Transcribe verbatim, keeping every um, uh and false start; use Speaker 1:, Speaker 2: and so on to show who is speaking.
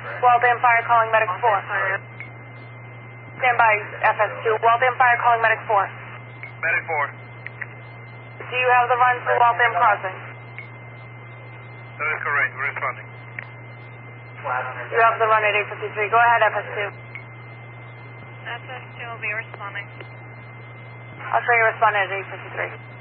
Speaker 1: Waltham Fire calling Medic four. Stand by, F S two. Waltham Fire calling Medic four.
Speaker 2: Medic four.
Speaker 1: Do you have the run to Waltham Crossing?
Speaker 2: That is correct. We're responding.
Speaker 1: You have the run at eight fifty-three. Go ahead, F S two.
Speaker 3: F S two will be responding.
Speaker 1: I'll show you responding at eight fifty-three.